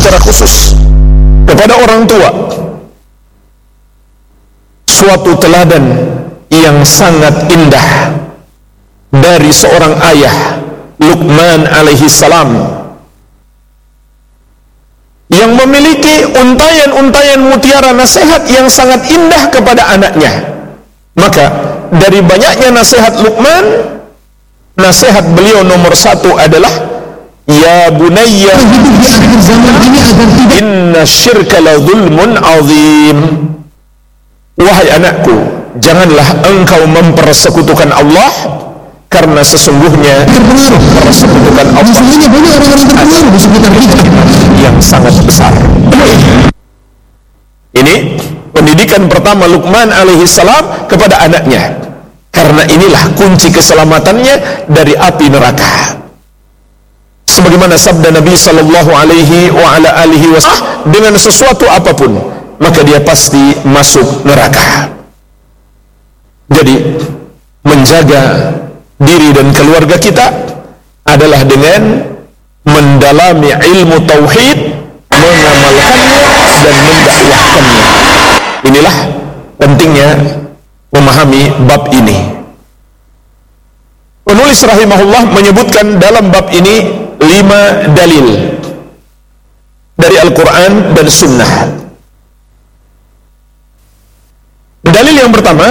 secara khusus kepada orang tua suatu teladan yang sangat indah dari seorang ayah, Luqman alaihi salam, yang memiliki untayan-untayan mutiara nasihat yang sangat indah kepada anaknya. Maka dari banyaknya nasihat Luqman, nasihat beliau nomor satu adalah ya bunayya inna syirka la zulmun azim. Wahai anakku, janganlah engkau mempersekutukan Allah, karena sesungguhnya mempersekutukan Allah yang sangat besar. Ini pendidikan pertama Luqman alaihi salam kepada anaknya, karena inilah kunci keselamatannya dari api neraka. Sebagaimana sabda Nabi sallallahu alaihi wa ala alihi wasallam, dengan sesuatu apapun maka dia pasti masuk neraka. Jadi menjaga diri dan keluarga kita adalah dengan mendalami ilmu tauhid, mengamalkannya dan mendakwahkannya. Inilah pentingnya memahami bab ini. Penulis rahimahullah menyebutkan dalam bab ini 5 dalil dari Al-Quran dan Sunnah. Dalil yang pertama,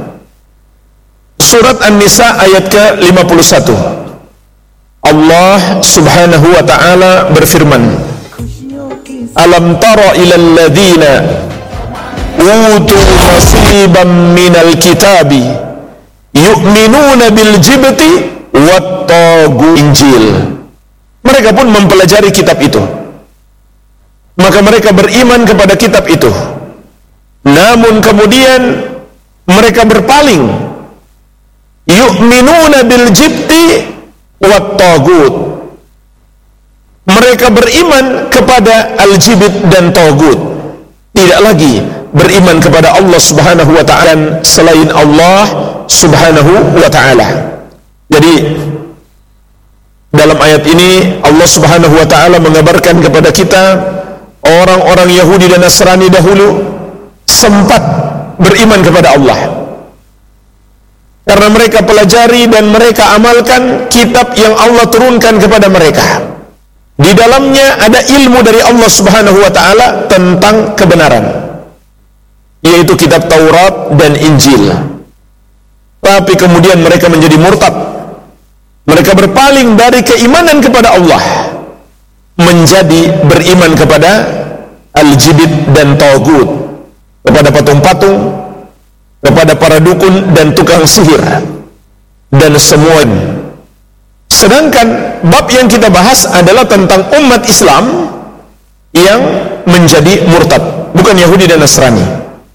surat An-Nisa ayat ke-51. Allah subhanahu wa ta'ala berfirman, alam tara ilal ladhina utu nasiban minal kitabi yu'minuna bil jibti wat tagu. Injil. Mereka pun mempelajari kitab itu, maka mereka beriman kepada kitab itu, namun kemudian mereka berpaling. Yu'minuna bil jibti wat tagut. Mereka beriman kepada al-jibit dan tagut, tidak lagi beriman kepada Allah subhanahu wa ta'ala selain Allah subhanahu wa ta'ala. Jadi dalam ayat ini Allah subhanahu wa ta'ala mengabarkan kepada kita orang-orang Yahudi dan Nasrani dahulu sempat beriman kepada Allah karena mereka pelajari dan mereka amalkan kitab yang Allah turunkan kepada mereka. Di dalamnya ada ilmu dari Allah subhanahu wa ta'ala tentang kebenaran, yaitu kitab Taurat dan Injil. Tapi kemudian mereka menjadi murtad. Mereka berpaling dari keimanan kepada Allah menjadi beriman kepada al-jibit dan tagut, kepada patung-patung, kepada para dukun dan tukang sihir dan semua. Sedangkan bab yang kita bahas adalah tentang umat Islam yang menjadi murtad, bukan Yahudi dan Nasrani.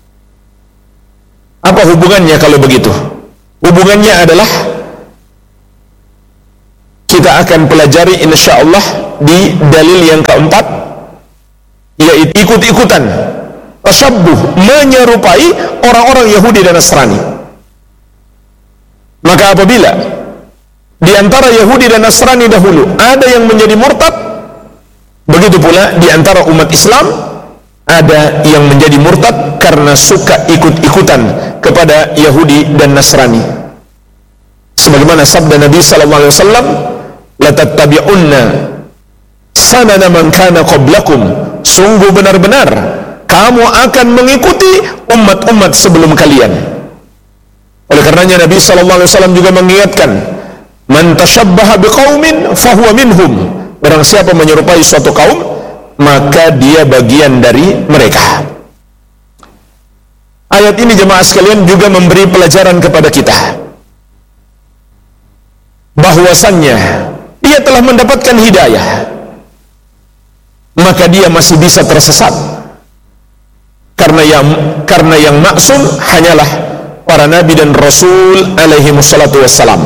Apa hubungannya kalau begitu? Hubungannya adalah kita akan pelajari insyaallah di dalil yang keempat, yaitu ikut-ikutan, tasyabbuh, menyerupai orang-orang Yahudi dan Nasrani. Maka apabila di antara Yahudi dan Nasrani dahulu ada yang menjadi murtad, begitu pula di antara umat Islam ada yang menjadi murtad karena suka ikut-ikutan kepada Yahudi dan Nasrani. Sebagaimana sabda Nabi sallallahu alaihi wasallam, la tattabi'unna sanana man kana qablakum. Sungguh benar-benar kamu akan mengikuti umat-umat sebelum kalian. Oleh karenanya Nabi sallallahu alaihi wasallam juga mengingatkan, man tashabbaha biqaumin fahuwa minhum. Barang siapa menyerupai suatu kaum, maka dia bagian dari mereka. Ayat ini jemaah sekalian juga memberi pelajaran kepada kita bahwasannya dia telah mendapatkan hidayah, maka dia masih bisa tersesat, karena yang maksum hanyalah para nabi dan rasul alaihi wassalatu wassalam.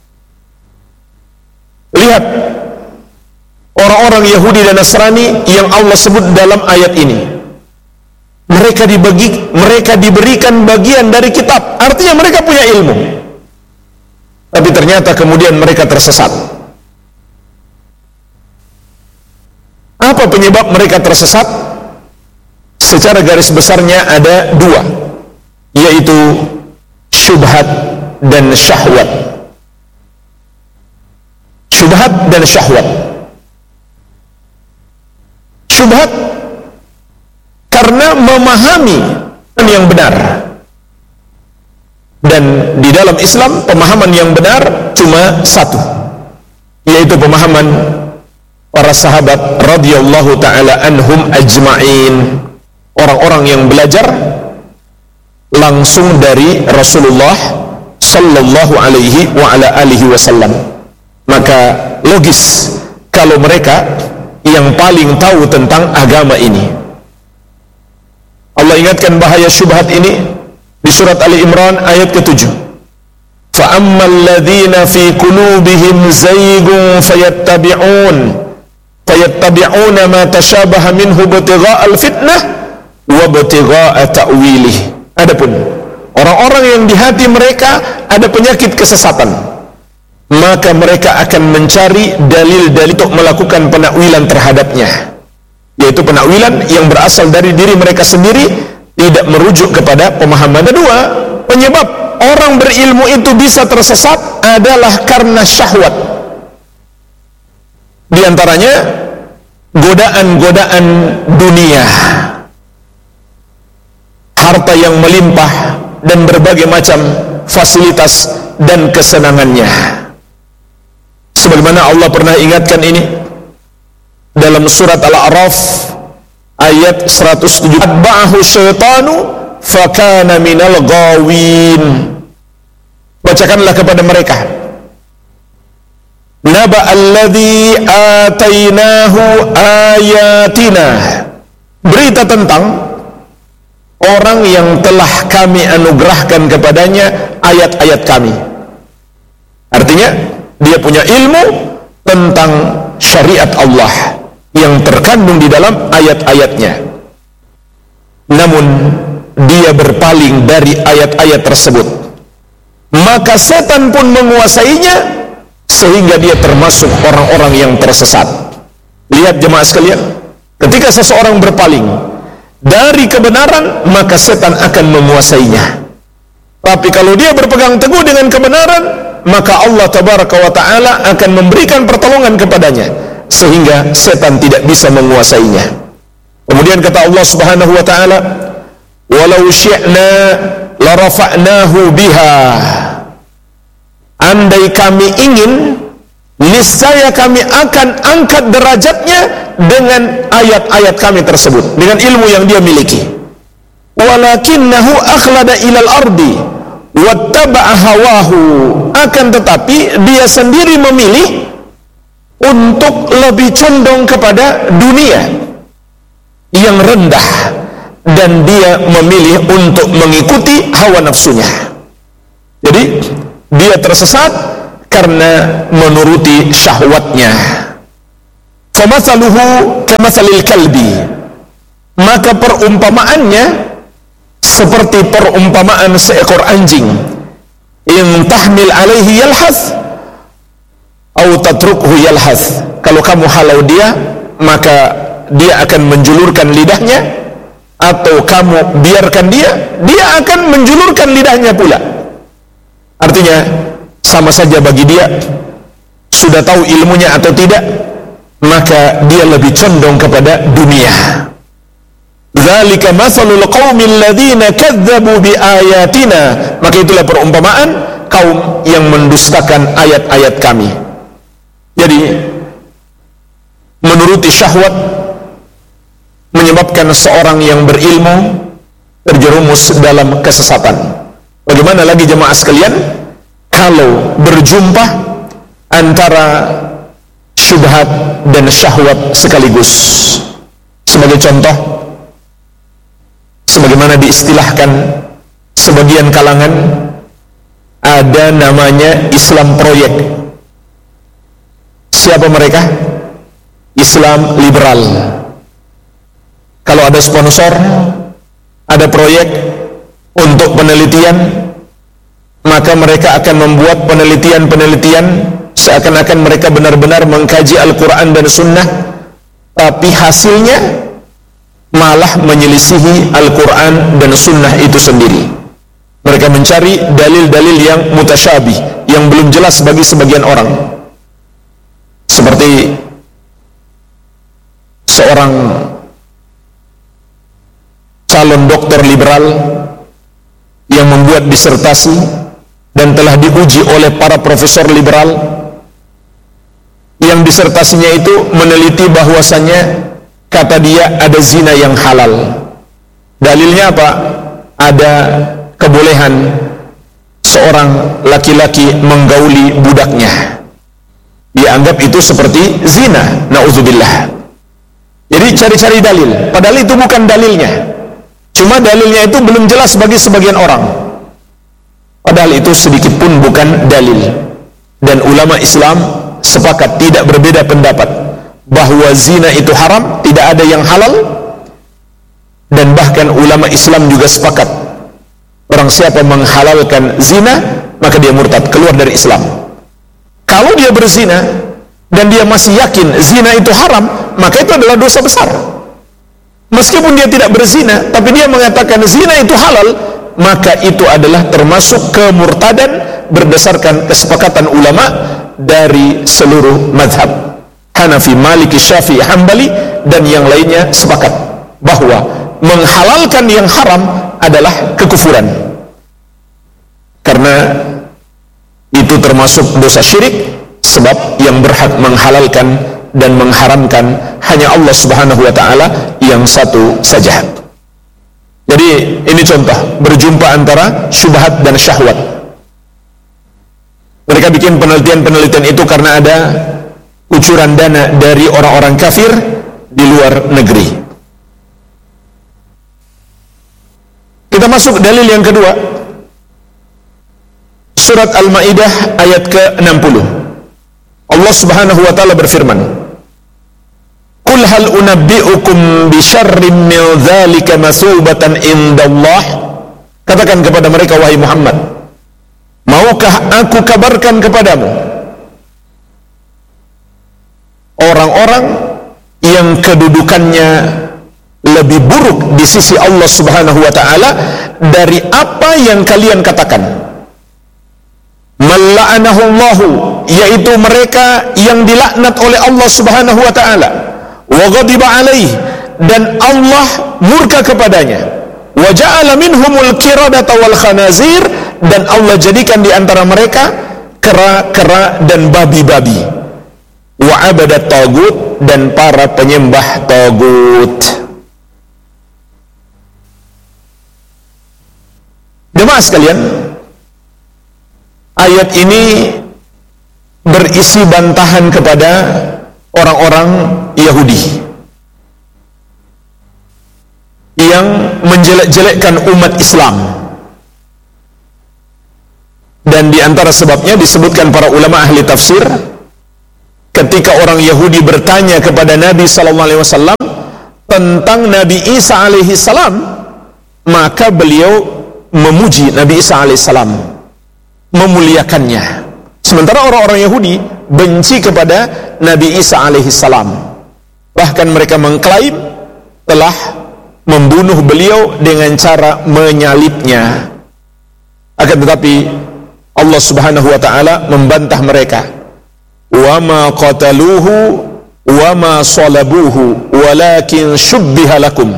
Lihat orang-orang Yahudi dan Nasrani yang Allah sebut dalam ayat ini, mereka diberikan bagian dari kitab, artinya mereka punya ilmu, tapi ternyata kemudian mereka tersesat. Apa penyebab mereka tersesat? Secara garis besarnya ada dua, yaitu syubhat dan syahwat. Syubhat dan syahwat. Syubhat karena memahami yang benar, dan di dalam Islam pemahaman yang benar cuma satu, yaitu pemahaman para sahabat radhiyallahu ta'ala anhum ajma'in, orang-orang yang belajar langsung dari Rasulullah sallallahu alaihi wa ala alihi wasallam. Maka logis kalau mereka yang paling tahu tentang agama ini. Allah ingatkan bahaya syubhat ini di surat Ali Imran ayat ke-7. فَأَمَّا الَّذِينَ فِي قُلُوبِهِمْ زَيْغٌ فَيَتَّبِعُونَ مَا تَشَابَهَ مِنْهُ ابْتِغَاءَ الْفِتْنَةِ وَابْتِغَاءَ تَأْوِيلِهِ. Adapun orang-orang yang di hati mereka ada penyakit kesesatan, maka mereka akan mencari dalil-dalil untuk melakukan penakwilan terhadapnya, yaitu penakwilan yang berasal dari diri mereka sendiri, tidak merujuk kepada pemahaman. Kedua, penyebab orang berilmu itu bisa tersesat adalah karena syahwat. Di antaranya godaan-godaan dunia, harta yang melimpah dan berbagai macam fasilitas dan kesenangannya. Sebagaimana Allah pernah ingatkan ini dalam surat Al-A'raf ayat 107, atba'ahu syaitanu fakana minal ghawin. Bacakanlah kepada mereka, naba alladhi atainahu ayatina, berita tentang orang yang telah kami anugerahkan kepadanya ayat-ayat kami. Artinya dia punya ilmu tentang syariat Allah yang terkandung di dalam ayat-ayatnya, namun dia berpaling dari ayat-ayat tersebut, maka setan pun menguasainya sehingga dia termasuk orang-orang yang tersesat. Lihat jemaah sekalian, ketika seseorang berpaling dari kebenaran, maka setan akan menguasainya. Tapi kalau dia berpegang teguh dengan kebenaran, maka Allah tabaraka wa ta'ala akan memberikan pertolongan kepadanya sehingga setan tidak bisa menguasainya. Kemudian kata Allah subhanahu wa ta'ala, walau syi'na la rafa'nahu biha, andai kami ingin, niscaya kami akan angkat derajatnya dengan ayat-ayat kami tersebut, dengan ilmu yang dia miliki. Walakinnahu akhlada ilal ardi wattaba'a hawahu, akan tetapi dia sendiri memilih untuk lebih condong kepada dunia yang rendah, dan dia memilih untuk mengikuti hawa nafsunya. Jadi dia tersesat karena menuruti syahwatnya. Famathaluhu kamathalil kalbi, maka perumpamaannya seperti perumpamaan seekor anjing, in tahmil alaihi yalhath au tatrukhu yalhath, kalau kamu halau dia maka dia akan menjulurkan lidahnya, atau kamu biarkan dia akan menjulurkan lidahnya pula. Artinya sama saja bagi dia, sudah tahu ilmunya atau tidak, maka dia lebih condong kepada dunia. Dzalika mathalul qaumil ladzina kadzdzabu biayatina, maka itulah perumpamaan kaum yang mendustakan ayat-ayat kami. Jadi menuruti syahwat menyebabkan seorang yang berilmu terjerumus dalam kesesatan. Bagaimana lagi jemaah sekalian kalau berjumpa antara syubhat dan syahwat sekaligus? Sebagai contoh, sebagaimana diistilahkan sebagian kalangan, ada namanya Islam proyek. Siapa mereka? Islam liberal. Kalau ada sponsor, ada proyek untuk penelitian, maka mereka akan membuat penelitian-penelitian seakan-akan mereka benar-benar mengkaji Al-Quran dan Sunnah, tapi hasilnya malah menyelisihi Al-Quran dan Sunnah itu sendiri. Mereka mencari dalil-dalil yang mutasyabih, yang belum jelas bagi sebagian orang, seperti seorang calon dokter liberal yang membuat disertasi dan telah diuji oleh para profesor liberal, yang disertasinya itu meneliti bahwasannya, kata dia, ada zina yang halal. Dalilnya apa? Ada kebolehan seorang laki-laki menggauli budaknya. Dianggap itu seperti zina, na'udzubillah. Jadi cari-cari dalil, padahal itu bukan dalilnya. Cuma dalilnya itu belum jelas bagi sebagian orang, padahal itu sedikit pun bukan dalil. Dan ulama Islam sepakat, tidak berbeda pendapat, bahwa zina itu haram, tidak ada yang halal. Dan bahkan ulama Islam juga sepakat, orang siapa menghalalkan zina, maka dia murtad, keluar dari Islam. Kalau dia berzina dan dia masih yakin zina itu haram, maka itu adalah dosa besar. Meskipun dia tidak berzina, tapi dia mengatakan zina itu halal, maka itu adalah termasuk kemurtadan berdasarkan kesepakatan ulama dari seluruh mazhab. Hanafi, Maliki, Syafi'i, Hambali dan yang lainnya sepakat bahwa menghalalkan yang haram adalah kekufuran, karena itu termasuk dosa syirik, sebab yang berhak menghalalkan dan mengharamkan hanya Allah Subhanahu wa ta'ala yang satu saja. Jadi ini contoh berjumpa antara syubhat dan syahwat. Mereka bikin penelitian-penelitian itu karena ada kucuran dana dari orang-orang kafir di luar negeri. Kita masuk dalil yang kedua, surat Al-Maidah ayat ke-60. Allah Subhanahu wa ta'ala berfirman, "Qul hal unabbi'ukum bi syarrin min dzalika masubatan indallah." Katakan kepada mereka, wahai Muhammad, maukah aku kabarkan kepadamu orang-orang yang kedudukannya lebih buruk di sisi Allah Subhanahu wa ta'ala dari apa yang kalian katakan? Malla'anahullahu, yaitu mereka yang dilaknat oleh Allah Subhanahu wa ta'ala, wa ghadiba alaih, dan Allah murka kepadanya, wa ja'ala minhumul qiradata wal khanazir, dan Allah jadikan di antara mereka kera-kera dan babi-babi, wa abadat tagut, dan para penyembah tagut. Jemaah sekalian, ayat ini berisi bantahan kepada orang-orang Yahudi yang menjelek-jelekkan umat Islam. Dan di antara sebabnya disebutkan para ulama ahli tafsir, ketika orang Yahudi bertanya kepada Nabi SAW tentang Nabi Isa alaihissalam, maka beliau memuji Nabi Isa alaihissalam, memuliakannya. Sementara orang-orang Yahudi benci kepada Nabi Isa alaihissalam. Bahkan mereka mengklaim telah membunuh beliau dengan cara menyalibnya. Akan tetapi Allah Subhanahu wa ta'ala membantah mereka. Wa ma qataluhu wa ma salabuhu walakin syubbiha lakum.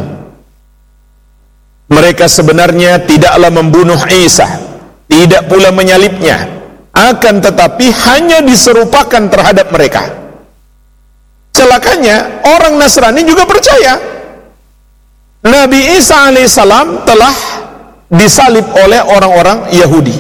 Mereka sebenarnya tidaklah membunuh Isa, tidak pula menyalibnya, akan tetapi hanya diserupakan terhadap mereka. Celakanya orang Nasrani juga percaya Nabi Isa alaihissalam telah disalib oleh orang-orang Yahudi.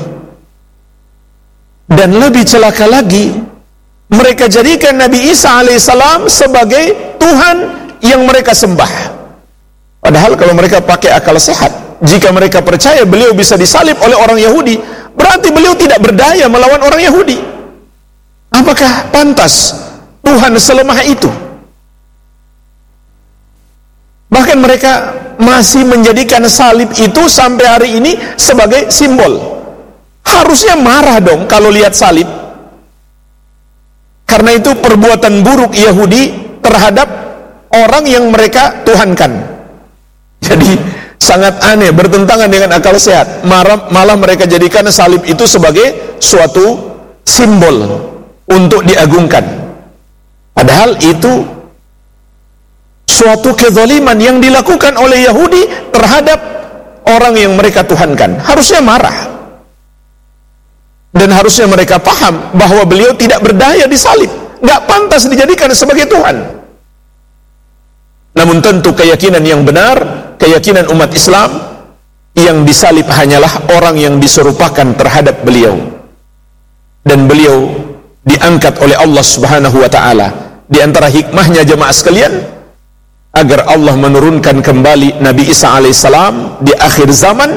Dan lebih celaka lagi, mereka jadikan Nabi Isa alaihissalam sebagai Tuhan yang mereka sembah. Padahal kalau mereka pakai akal sehat, jika mereka percaya beliau bisa disalib oleh orang Yahudi, berarti beliau tidak berdaya melawan orang Yahudi. Apakah pantas Tuhan selemah itu? Bahkan mereka masih menjadikan salib itu sampai hari ini sebagai simbol. Harusnya marah dong kalau lihat salib. Karena itu perbuatan buruk Yahudi terhadap orang yang mereka tuhankan. Jadi sangat aneh, bertentangan dengan akal sehat. Malah mereka jadikan salib itu sebagai suatu simbol untuk diagungkan. Padahal itu suatu kezaliman yang dilakukan oleh Yahudi terhadap orang yang mereka tuhankan. Harusnya marah. Dan harusnya mereka paham bahwa beliau tidak berdaya disalib, nggak pantas dijadikan sebagai Tuhan. Namun tentu keyakinan yang benar, keyakinan umat Islam, yang disalib hanyalah orang yang diserupakan terhadap beliau. Dan beliau diangkat oleh Allah Subhanahu wa ta'ala. Di antara hikmahnya jemaah sekalian, agar Allah menurunkan kembali Nabi Isa alaihissalam di akhir zaman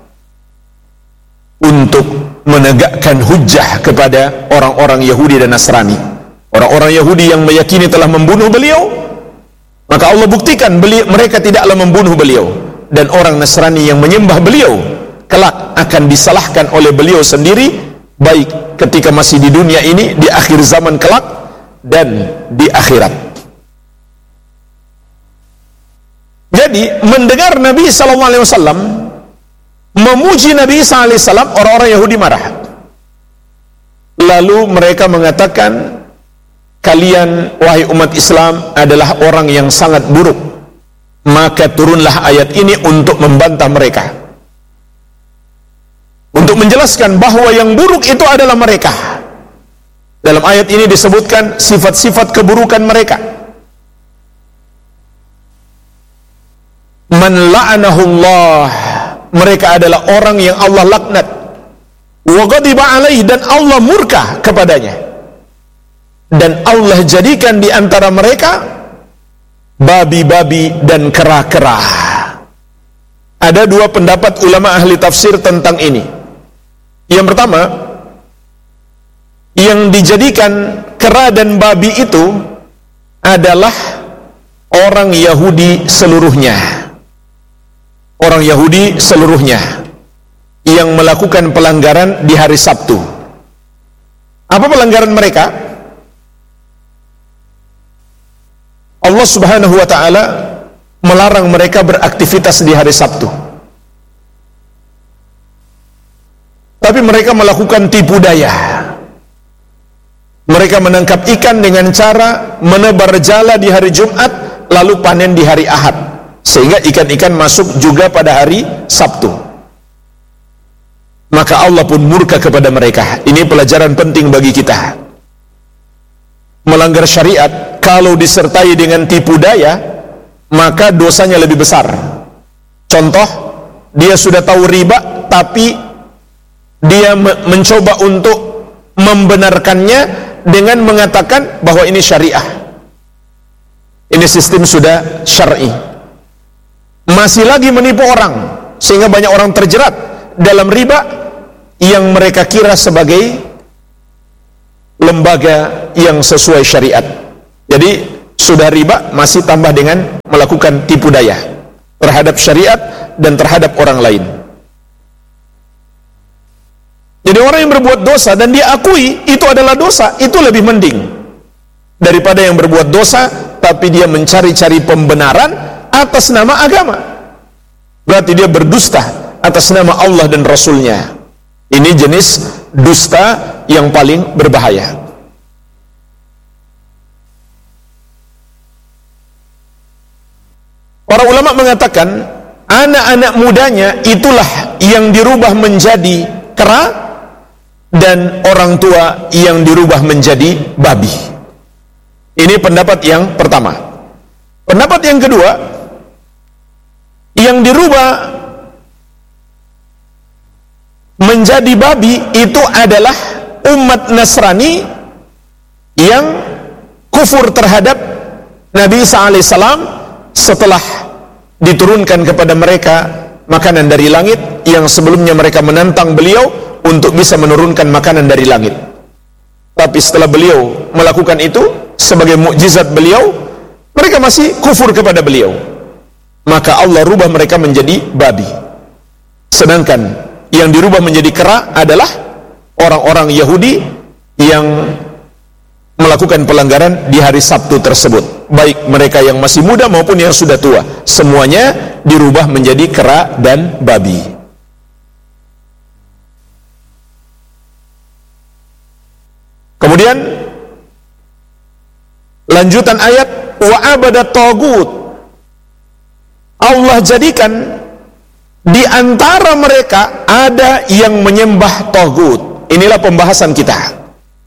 untuk menegakkan hujjah kepada orang-orang Yahudi dan Nasrani. Orang-orang Yahudi yang meyakini telah membunuh beliau, maka Allah buktikan mereka tidaklah membunuh beliau. Dan orang Nasrani yang menyembah beliau kelak akan disalahkan oleh beliau sendiri, baik ketika masih di dunia ini, di akhir zaman kelak, dan di akhirat. Jadi mendengar Nabi SAW memuji Nabi Isa alaihissalam, orang-orang Yahudi marah. Lalu mereka mengatakan, kalian wahai umat Islam adalah orang yang sangat buruk. Maka turunlah ayat ini untuk membantah mereka, untuk menjelaskan bahwa yang buruk itu adalah mereka. Dalam ayat ini disebutkan sifat-sifat keburukan mereka. Man la'anahullah, mereka adalah orang yang Allah laknat. Wa ghadiba alaihi, dan Allah murka kepadanya. Dan Allah jadikan di antara mereka babi-babi dan kera-kera. Ada dua pendapat ulama ahli tafsir tentang ini. Yang pertama, yang dijadikan kera dan babi itu adalah orang Yahudi seluruhnya. Orang Yahudi seluruhnya yang melakukan pelanggaran di hari Sabtu. Apa pelanggaran mereka? Allah Subhanahu wa ta'ala melarang mereka beraktivitas di hari Sabtu. Tapi mereka melakukan tipu daya. Mereka menangkap ikan dengan cara menebar jala di hari Jumat, lalu panen di hari Ahad, sehingga ikan-ikan masuk juga pada hari Sabtu. Maka Allah pun murka kepada mereka. Ini pelajaran penting bagi kita. Melanggar syariat kalau disertai dengan tipu daya, maka dosanya lebih besar. Contoh, dia sudah tahu riba, tapi dia mencoba untuk membenarkannya dengan mengatakan bahwa ini syariah. Ini sistem sudah syar'i. Masih lagi menipu orang, sehingga banyak orang terjerat dalam riba yang mereka kira sebagai lembaga yang sesuai syariat. Jadi sudah riba, masih tambah dengan melakukan tipu daya terhadap syariat dan terhadap orang lain. Jadi orang yang berbuat dosa dan dia akui itu adalah dosa, itu lebih mending daripada yang berbuat dosa tapi dia mencari-cari pembenaran atas nama agama. Berarti dia berdusta atas nama Allah dan Rasulnya. Ini jenis dusta yang paling berbahaya. Para ulama mengatakan anak-anak mudanya itulah yang dirubah menjadi kera, dan orang tua yang dirubah menjadi babi. Ini pendapat yang pertama. Pendapat yang kedua, yang dirubah menjadi babi itu adalah umat Nasrani yang kufur terhadap Nabi Isa alaihissalam setelah diturunkan kepada mereka makanan dari langit, yang sebelumnya mereka menantang beliau untuk bisa menurunkan makanan dari langit. Tapi setelah beliau melakukan itu sebagai mukjizat beliau, mereka masih kufur kepada beliau. Maka Allah rubah mereka menjadi babi. Sedangkan yang dirubah menjadi kera adalah orang-orang Yahudi yang melakukan pelanggaran di hari Sabtu tersebut, baik mereka yang masih muda maupun yang sudah tua, semuanya dirubah menjadi kera dan babi. Kemudian lanjutan ayat, wa abadat tagut, Allah jadikan di antara mereka ada yang menyembah tagut. Inilah pembahasan kita.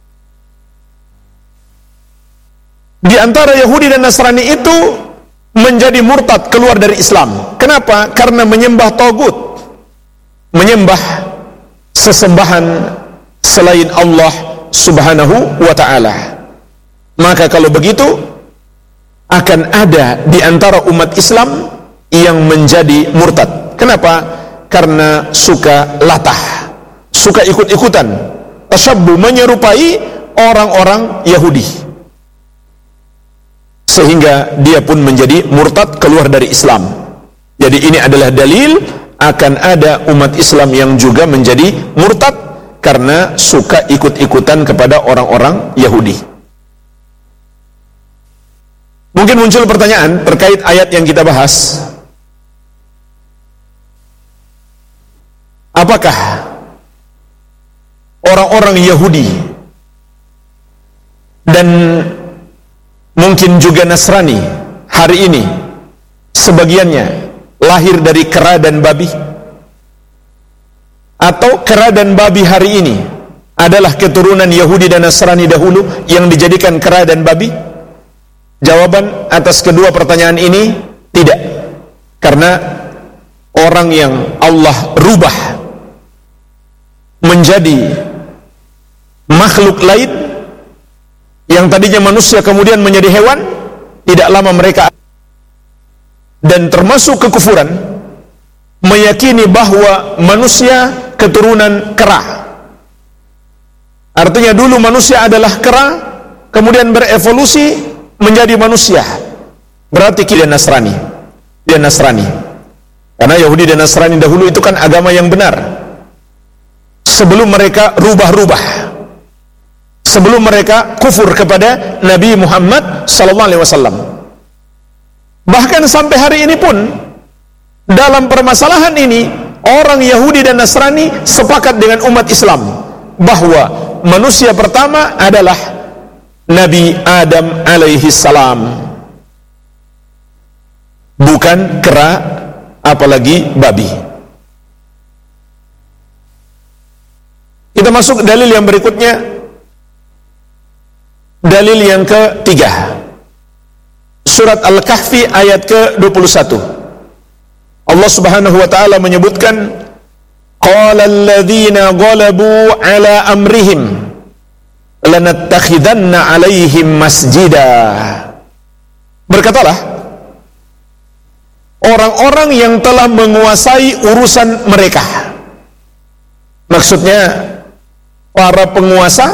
Di antara Yahudi dan Nasrani itu menjadi murtad, keluar dari Islam. Kenapa? Karena menyembah tagut, menyembah sesembahan selain Allah Subhanahu wa ta'ala. Maka kalau begitu akan ada di antara umat Islam yang menjadi murtad. Kenapa? Karena suka latah, suka ikut-ikutan, tasyabbuh, menyerupai orang-orang Yahudi, sehingga dia pun menjadi murtad, keluar dari Islam. Jadi ini adalah dalil akan ada umat Islam yang juga menjadi murtad karena suka ikut-ikutan kepada orang-orang Yahudi. Mungkin muncul pertanyaan terkait ayat yang kita bahas. Apakah orang-orang Yahudi dan mungkin juga Nasrani hari ini sebagiannya lahir dari kera dan babi, atau kera dan babi hari ini adalah keturunan Yahudi dan Nasrani dahulu yang dijadikan kera dan babi? Jawaban atas kedua pertanyaan ini tidak, karena orang yang Allah rubah menjadi makhluk lain, yang tadinya manusia kemudian menjadi hewan, tidak lama mereka, dan termasuk kekufuran, meyakini bahwa manusia keturunan kera. Artinya dulu manusia adalah kera, kemudian berevolusi menjadi manusia. Berarti dia Nasrani. Dia Nasrani. Karena Yahudi dan Nasrani dahulu itu kan agama yang benar. Sebelum mereka rubah-rubah, sebelum mereka kufur kepada Nabi Muhammad SAW. Bahkan sampai hari ini pun dalam permasalahan ini orang Yahudi dan Nasrani sepakat dengan umat Islam bahwa manusia pertama adalah Nabi Adam alaihi salam, bukan kera apalagi babi. Kita masuk dalil yang berikutnya, dalil yang ketiga, surat Al-Kahfi ayat ke-21. Allah Subhanahu wa ta'ala menyebutkan, qala alladhina ghalabu ala amrihim lanattakhidanna alaihim masjida. Berkatalah orang-orang yang telah menguasai urusan mereka, maksudnya para penguasa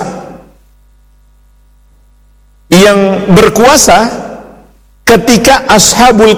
yang berkuasa ketika Ashabul